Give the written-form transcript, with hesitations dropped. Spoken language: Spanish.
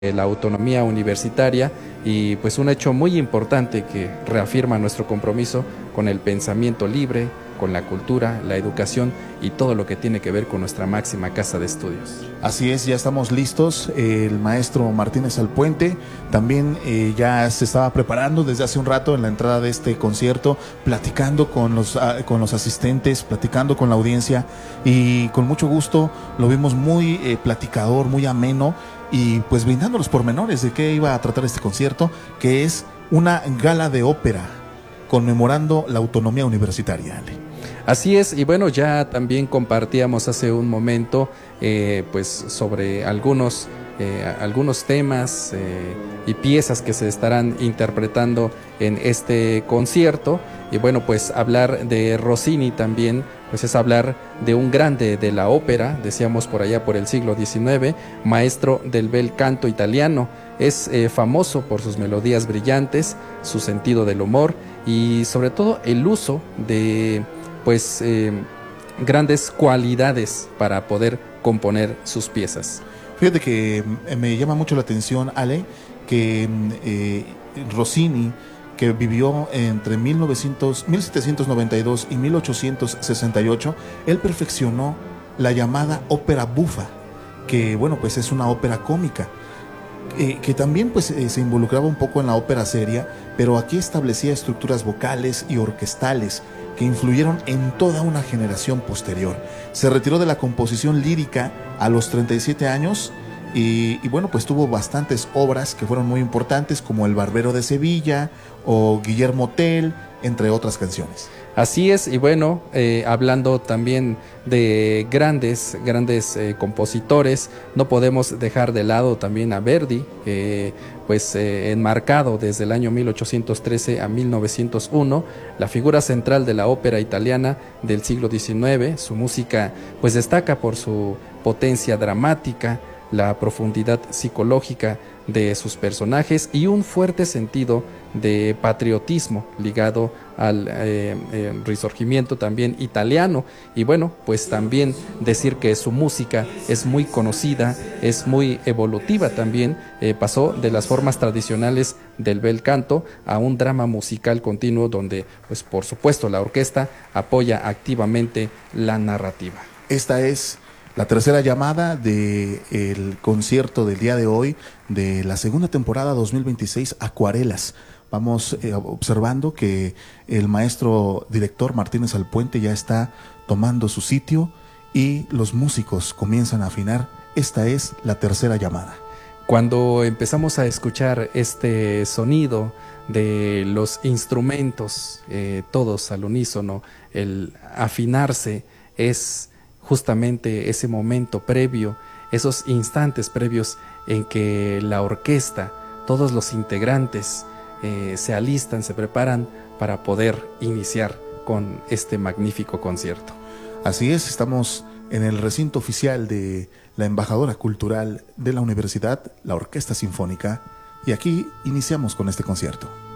la autonomía universitaria y pues un hecho muy importante que reafirma nuestro compromiso con el pensamiento libre, con la cultura, la educación y todo lo que tiene que ver con nuestra máxima casa de estudios. Así es, ya estamos listos. El maestro Martínez Alpuente también ya se estaba preparando desde hace un rato en la entrada de este concierto, platicando con los asistentes, platicando con la audiencia, y con mucho gusto lo vimos muy platicador, muy ameno, y pues brindando los pormenores de qué iba a tratar este concierto, que es una gala de ópera conmemorando la autonomía universitaria, Ale. Así es, y bueno, ya también compartíamos hace un momento pues sobre algunos temas y piezas que se estarán interpretando en este concierto. Y bueno, pues hablar de Rossini también pues es hablar de un grande de la ópera, decíamos por allá por el siglo XIX, maestro del bel canto italiano. Es famoso por sus melodías brillantes, su sentido del humor y sobre todo el uso de pues grandes cualidades para poder componer sus piezas. Fíjate que me llama mucho la atención, Ale, que Rossini, que vivió entre 1792 y 1868, él perfeccionó la llamada ópera bufa, que bueno, pues es una ópera cómica, que también pues se involucraba un poco en la ópera seria, pero aquí establecía estructuras vocales y orquestales que influyeron en toda una generación posterior. Se retiró de la composición lírica a los 37 años y bueno, pues tuvo bastantes obras que fueron muy importantes, como El Barbero de Sevilla o Guillermo Tell, entre otras canciones. Así es, y bueno, hablando también de grandes compositores, no podemos dejar de lado también a Verdi, pues enmarcado desde el año 1813 a 1901, la figura central de la ópera italiana del siglo XIX. Su música pues destaca por su potencia dramática, la profundidad psicológica de sus personajes y un fuerte sentido de patriotismo ligado al risorgimiento también italiano. Y bueno, pues también decir que su música es muy conocida, es muy evolutiva también, pasó de las formas tradicionales del bel canto a un drama musical continuo donde pues por supuesto la orquesta apoya activamente la narrativa. Esta es la tercera llamada del concierto del día de hoy de la segunda temporada 2026, Acuarelas. Vamos observando que el maestro director Martínez Alpuente ya está tomando su sitio y los músicos comienzan a afinar. Esta es la tercera llamada. Cuando empezamos a escuchar este sonido de los instrumentos, todos al unísono, el afinarse es justamente ese momento previo, esos instantes previos en que la orquesta, todos los integrantes se alistan, se preparan para poder iniciar con este magnífico concierto. Así es, estamos en el recinto oficial de la embajadora cultural de la universidad, la Orquesta Sinfónica, y aquí iniciamos con este concierto.